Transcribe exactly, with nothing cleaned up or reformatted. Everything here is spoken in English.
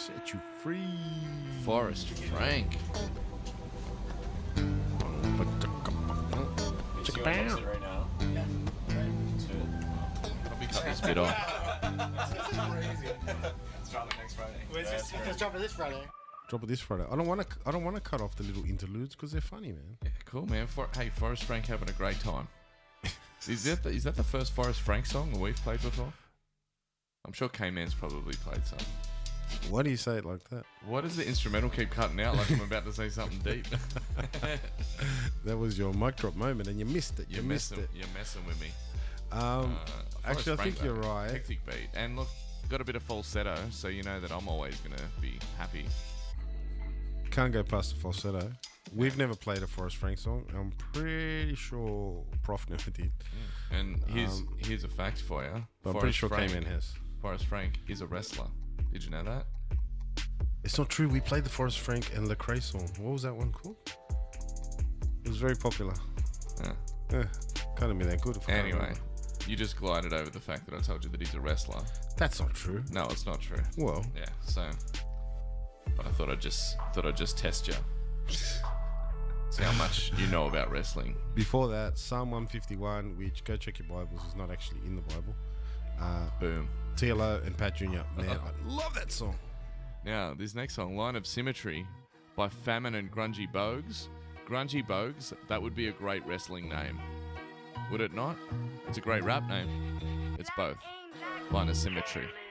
set you free. Forrest Frank. Check it out. Right now. Yeah. Probably cut this bit off. Let's drop it next Friday. Let's drop it this Friday. Drop it this Friday. I don't want to. I don't want to cut off the little interludes because they're funny, man. Yeah, cool, man. For, hey, Forrest Frank having a great time. Is that the, is that the first Forrest Frank song that we've played before? I'm sure K-Man's probably played some. Why do you say it like that? Why does the instrumental keep cutting out like I'm about to say something deep? That was your mic drop moment, and you missed it. You You're missed messing, it. You're messing with me. Um, Uh, Forrest actually, I Frank, think you're though, right. Hectic beat. And look, got a bit of falsetto, so you know that I'm always going to be happy. Can't go past the falsetto. We've never played a Forrest Frank song. I'm pretty sure Prof never did. And here's Um, here's a fact for you. But I'm pretty sure K-Man has. Forrest Frank is a wrestler. Did you know that? It's not true. We played the Forrest Frank and Lecrae song. What was that one called? It was very popular. Yeah. Yeah, can't be that good. If I can't Anyway, remember. you just glided over the fact that I told you that he's a wrestler. That's not true. No, it's not true. Well, Yeah, so but I thought I'd just thought I'd just test you. See how much you know about wrestling. before that, Psalm one fifty-one, which go check your Bibles, is not actually in the Bible. Uh, Boom. T L O and Pat Junior Man, I love that song. Now, this next song, Line of Symmetry, by Famine and Grungy Bogues. Grungy Bogues, that would be a great wrestling name. Would it not? It's a great rap name. It's both. Line of Symmetry.